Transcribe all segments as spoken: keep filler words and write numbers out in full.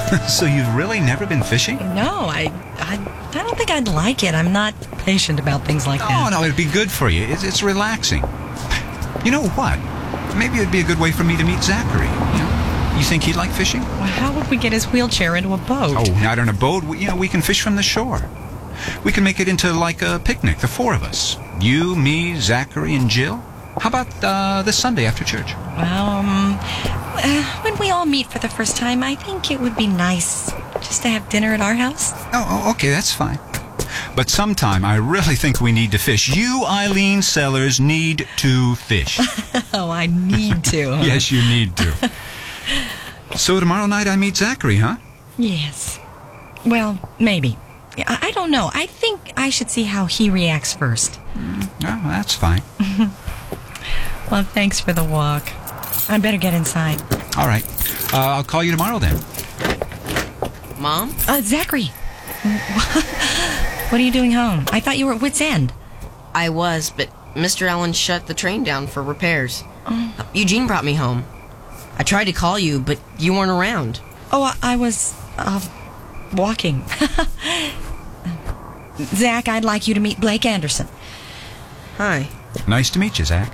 So you've really never been fishing? No, I, I, I don't think I'd like it. I'm not patient about things like that. Oh, no, it'd be good for you. It's, it's relaxing. You know what? Maybe it'd be a good way for me to meet Zachary. You know, you think he'd like fishing? Well, how would we get his wheelchair into a boat? Oh, not on a boat. We, you know, we can fish from the shore. We can make it into like a picnic, the four of us. You, me, Zachary, and Jill. How about uh, this Sunday after church? Well, um, uh, when we all meet for the first time, I think it would be nice just to have dinner at our house. Oh, oh, okay, that's fine. But sometime I really think we need to fish. You, Eileen Sellers, need to fish. Oh, I need to. Huh? Yes, you need to. So tomorrow night I meet Zachary, huh? Yes. Well, maybe. I, I don't know. I think I should see how he reacts first. Mm, oh, that's fine. Well, thanks for the walk. I better get inside. All right. Uh, I'll call you tomorrow then. Mom? Uh, Zachary. What are you doing home? I thought you were at Wits End. I was, but Mister Allen shut the train down for repairs. Oh. Uh, Eugene brought me home. I tried to call you, but you weren't around. Oh, I, I was, uh, walking. Zach, I'd like you to meet Blake Anderson. Hi. Nice to meet you, Zach.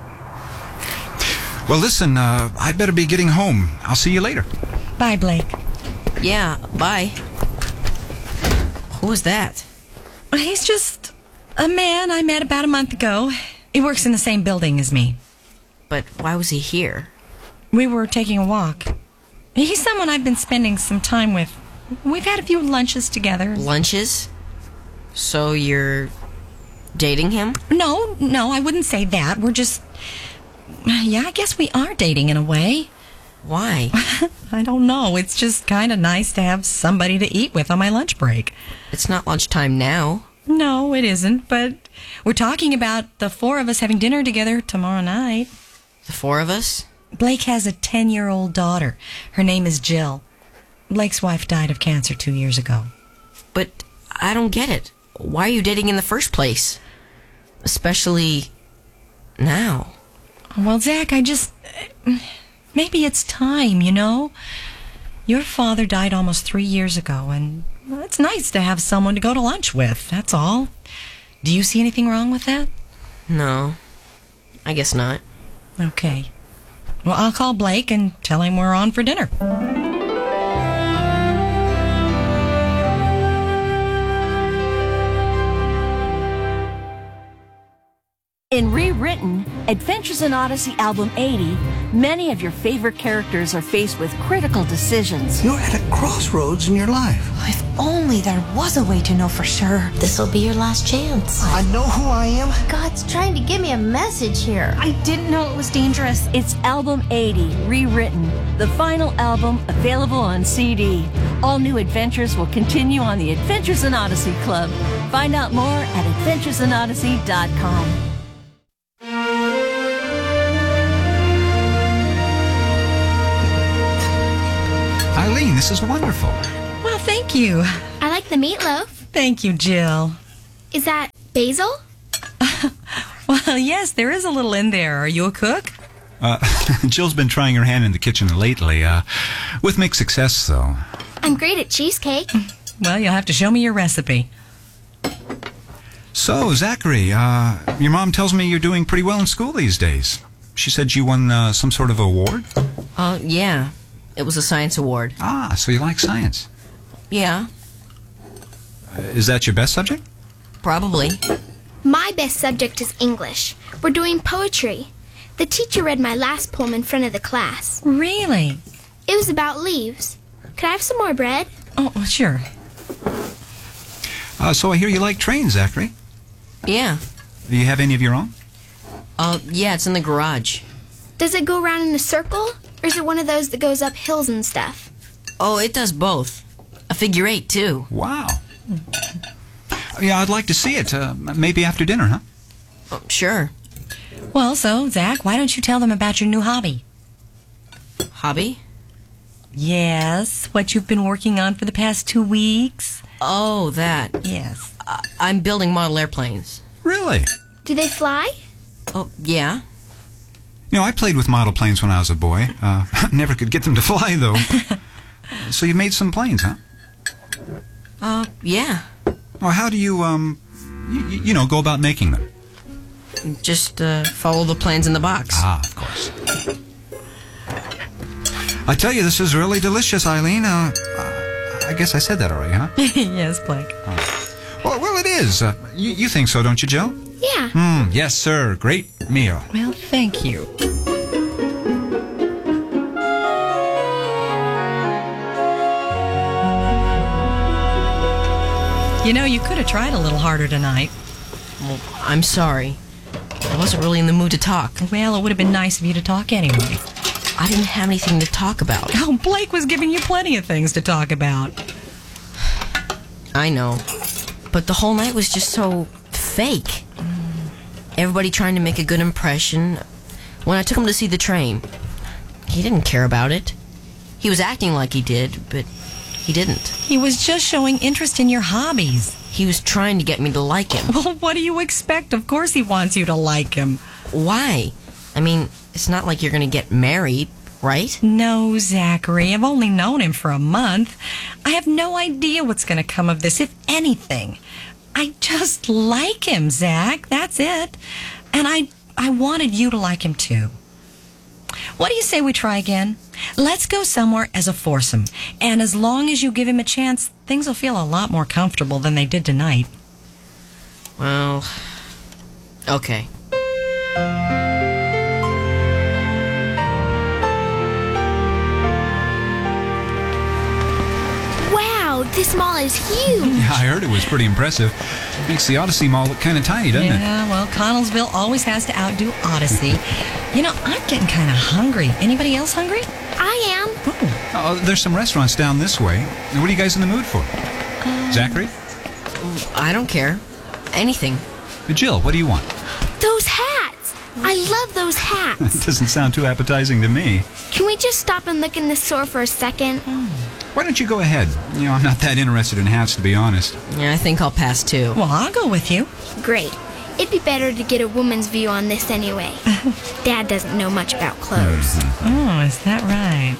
Well, listen, uh, I better be getting home. I'll see you later. Bye, Blake. Yeah, bye. Who was that? He's just a man I met about a month ago. He works in the same building as me. But why was he here? We were taking a walk. He's someone I've been spending some time with. We've had a few lunches together. Lunches? So you're dating him? No, no, I wouldn't say that. We're just... Yeah, I guess we are dating in a way. Why? I don't know. It's just kind of nice to have somebody to eat with on my lunch break. It's not lunchtime now. No, it isn't, but we're talking about the four of us having dinner together tomorrow night. The four of us? Blake has a ten-year-old daughter. Her name is Jill. Blake's wife died of cancer two years ago. But I don't get it. Why are you dating in the first place? Especially now. Well, Zach, I just... Maybe it's time, you know? Your father died almost three years ago, and well, it's nice to have someone to go to lunch with, that's all. Do you see anything wrong with that? No, I guess not. Okay. Well, I'll call Blake and tell him we're on for dinner. In Rewritten, Adventures in Odyssey Album eighty, many of your favorite characters are faced with critical decisions. You're at a crossroads in your life. If only there was a way to know for sure. This'll be your last chance. I know who I am. God's trying to give me a message here. I didn't know it was dangerous. It's Album eighty, Rewritten, the final album available on C D. All new adventures will continue on the Adventures in Odyssey Club. Find out more at adventures in odyssey dot com. Eileen, this is wonderful. Well, thank you. I like the meatloaf. Thank you, Jill. Is that basil? Well, yes, there is a little in there. Are you a cook? Uh, Jill's been trying her hand in the kitchen lately, uh, with mixed success, though. I'm great at cheesecake. Well, you'll have to show me your recipe. So, Zachary, uh, your mom tells me you're doing pretty well in school these days. She said you won uh, some sort of award? Uh, yeah. It was a science award. Ah, so you like science. Yeah, Uh, is that your best subject? probably. My best subject is English. We're doing poetry. The teacher read my last poem in front of the class. Really? It was about leaves. Could I have some more bread? Oh, well, sure. Uh, so I hear you like trains, Zachary. Yeah. Do you have any of your own? Uh, yeah, it's in the garage. Does it go around in a circle? Or is it one of those that goes up hills and stuff? Oh, it does both. A figure eight, too. Wow. Yeah, I'd like to see it. Uh, maybe after dinner, huh? Oh, sure. Well, so, Zach, why don't you tell them about your new hobby? Hobby? Yes, what you've been working on for the past two weeks. Oh, that. Yes. I- I'm building model airplanes. Really? Do they fly? Oh, yeah. You know, I played with model planes when I was a boy. Uh, never could get them to fly, though. So you made some planes, huh? Uh, yeah. Well, how do you, um, you, you know, go about making them? Just uh, follow the plans in the box. Ah, of course. I tell you, this is really delicious, Eileen. Uh, I guess I said that already, huh? Yes, Blake. Oh. Well, well, it is. Uh, you, you think so, don't you, Jill? Yeah. Hmm, yes, sir. Great meal. Well, thank you. You know, you could have tried a little harder tonight. Well, I'm sorry. I wasn't really in the mood to talk. Well, it would have been nice of you to talk anyway. I didn't have anything to talk about. Oh, Blake was giving you plenty of things to talk about. I know. But the whole night was just so fake. Everybody trying to make a good impression. When I took him to see the train, he didn't care about it. He was acting like he did, but he didn't. He was just showing interest in your hobbies. He was trying to get me to like him. Well, what do you expect? Of course he wants you to like him. Why? I mean, it's not like you're going to get married, right? No, Zachary. I've only known him for a month. I have no idea what's going to come of this, if anything. I just like him, Zach. That's it. And I, I wanted you to like him, too. What do you say we try again? Let's go somewhere as a foursome. And as long as you give him a chance, things will feel a lot more comfortable than they did tonight. Well, okay. Wow, this mall is huge. Yeah, I heard it was pretty impressive. Makes the Odyssey Mall look kind of tiny, doesn't it? Yeah, well, Connellsville always has to outdo Odyssey. You know, I'm getting kind of hungry. Anybody else hungry? I am. Oh. Oh, there's some restaurants down this way. What are you guys in the mood for? Um, Zachary? I don't care. Anything. Jill, what do you want? Those hats. I love those hats. It doesn't sound too appetizing to me. Can we just stop and look in the store for a second? Why don't you go ahead? You know, I'm not that interested in hats, to be honest. Yeah, I think I'll pass too. Well, I'll go with you. Great. It'd be better to get a woman's view on this anyway. Dad doesn't know much about clothes. Oh, is that right?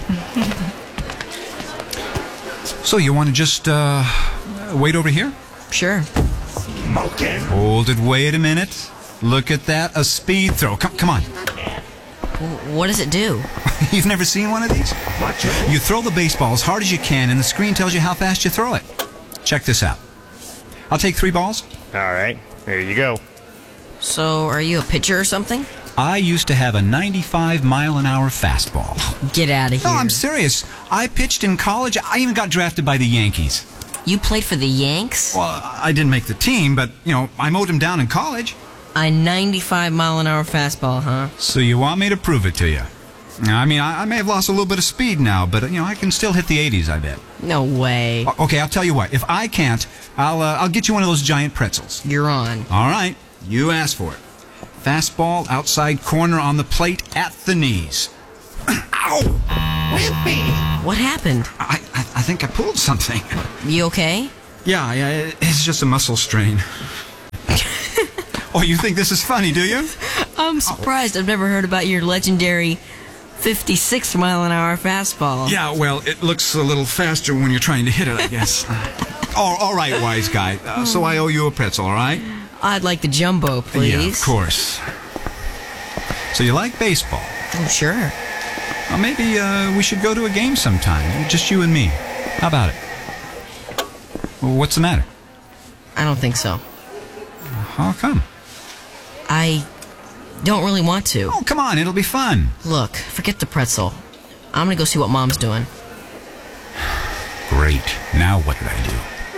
So you want to just, uh, wait over here? Sure. Hold it, wait a minute. Look at that, a speed throw. Come, come on. W- What does it do? You've never seen one of these? You throw the baseball as hard as you can, and the screen tells you how fast you throw it. Check this out. I'll take three balls. All right, there you go. So, are you a pitcher or something? I used to have a ninety-five mile an hour fastball. Get out of here. No, I'm serious. I pitched in college. I even got drafted by the Yankees. You played for the Yanks? Well, I didn't make the team, but, you know, I mowed them down in college. A ninety-five mile an hour fastball, huh? So you want me to prove it to you? I mean, I, I may have lost a little bit of speed now, but, you know, I can still hit the eighties, I bet. No way. O- Okay, I'll tell you what. If I can't, I'll, uh, I'll get you one of those giant pretzels. You're on. All right, you asked for it. Fastball, outside corner on the plate, at the knees. Ow! Whippy! What happened? I, I, I think I pulled something. You okay? Yeah, yeah, it's just a muscle strain. Oh, you think this is funny, do you? I'm surprised. I've never heard about your legendary fifty-six mile an hour fastball. Yeah, well, it looks a little faster when you're trying to hit it, I guess. Oh, all right, wise guy. Uh, so I owe you a pretzel, all right? I'd like the jumbo, please. Yeah, of course. So you like baseball? Oh, sure. Well, maybe uh, we should go to a game sometime. Just you and me. How about it? Well, what's the matter? I don't think so. How come? I don't really want to. Oh, come on. It'll be fun. Look, forget the pretzel. I'm gonna go see what Mom's doing. Great. Now what did I do?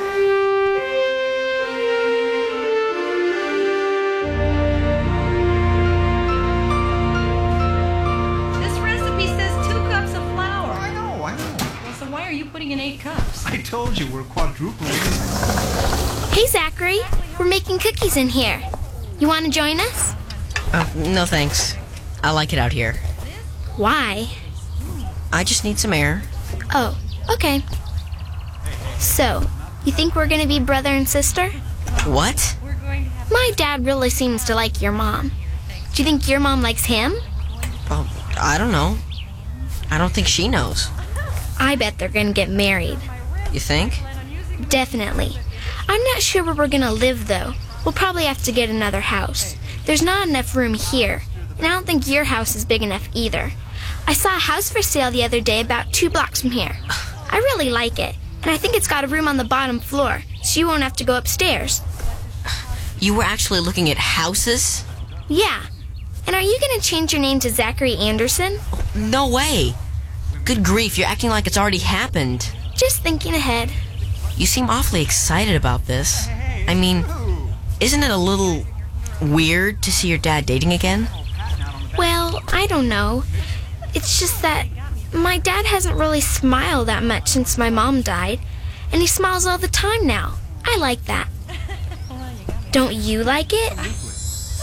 This recipe says two cups of flour. I know, I know. Well, so why are you putting in eight cups? I told you we're quadrupling. Hey, Zachary. We're making cookies in here. You want to join us? Uh, no thanks. I like it out here. Why? I just need some air. Oh, okay. So, you think we're going to be brother and sister? What? My dad really seems to like your mom. Do you think your mom likes him? Oh, I don't know. I don't think she knows. I bet they're gonna get married. You think? Definitely. I'm not sure where we're gonna live, though. We'll probably have to get another house. There's not enough room here, and I don't think your house is big enough either. I saw a house for sale the other day about two blocks from here. I really like it, and I think it's got a room on the bottom floor, so you won't have to go upstairs. You were actually looking at houses? Yeah. And are you gonna change your name to Zachary Anderson? No way. Good grief, you're acting like it's already happened. Just thinking ahead. You seem awfully excited about this. I mean, isn't it a little weird to see your dad dating again? Well, I don't know. It's just that my dad hasn't really smiled that much since my mom died, and he smiles all the time now. I like that. Don't you like it?